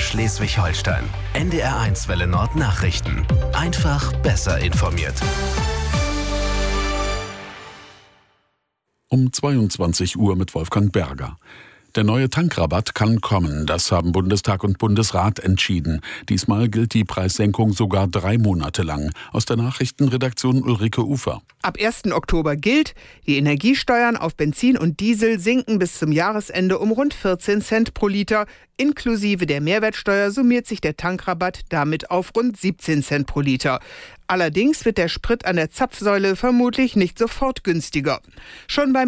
Schleswig-Holstein. NDR1 Welle Nord Nachrichten. Einfach besser informiert. Um 22 Uhr mit Wolfgang Berger. Der neue Tankrabatt kann kommen, das haben Bundestag und Bundesrat entschieden. Diesmal gilt die Preissenkung sogar 3 Monate lang. Aus der Nachrichtenredaktion Ulrike Ufer. Ab 1. Oktober gilt, die Energiesteuern auf Benzin und Diesel sinken bis zum Jahresende um rund 14 Cent pro Liter. Inklusive der Mehrwertsteuer summiert sich der Tankrabatt damit auf rund 17 Cent pro Liter. Allerdings wird der Sprit an der Zapfsäule vermutlich nicht sofort günstiger. Schon beim